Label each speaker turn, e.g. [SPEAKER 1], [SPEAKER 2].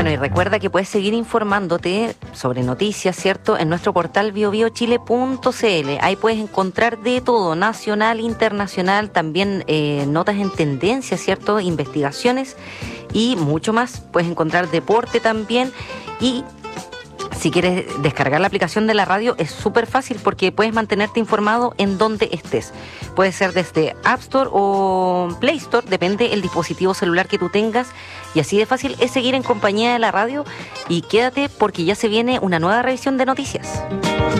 [SPEAKER 1] Bueno, y recuerda que puedes seguir informándote sobre noticias, ¿cierto? En nuestro portal biobiochile.cl. Ahí puedes encontrar de todo, nacional, internacional, también notas en tendencia, ¿cierto? Investigaciones y mucho más. Puedes encontrar deporte también. Y si quieres descargar la aplicación de la radio, es súper fácil porque puedes mantenerte informado en donde estés. Puede ser desde App Store o Play Store, depende el dispositivo celular que tú tengas. Y así de fácil es seguir en compañía de la radio. Y quédate porque ya se viene una nueva revisión de noticias.